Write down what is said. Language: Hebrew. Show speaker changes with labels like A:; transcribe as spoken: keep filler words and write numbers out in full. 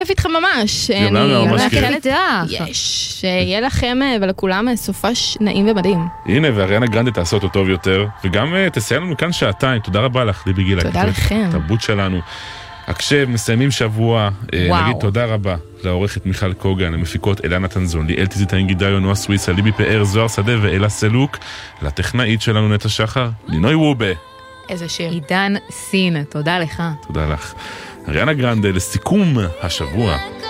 A: כיף איתכם ממש.
B: גם לנו ממש כיף.
A: יש, שיהיה לכם ולכולם סופש נעים ומדהים.
B: הנה, ואריאנה גרנדה תעשה אותו טוב יותר, וגם תסיים לנו כאן שעתיים. תודה רבה לך, ליבי גילה.
A: תודה לכם.
B: תרבות שלנו. הקשב, מסיימים שבוע. נגיד תודה רבה לעורכת מיכל קוגן, למפיקות אלנה תנזון, ליאל תזיתאים גידיו, נועה סוויסה, ליבי פאר, זוהר שדה ואלה סלוק, לטכנאית שלנו נטע שחר, לינוי וובה.
A: איזה שיר.
C: עידן סין, תודה לך.
B: תודה לך. אריאנה גרנדה לסיכום השבוע.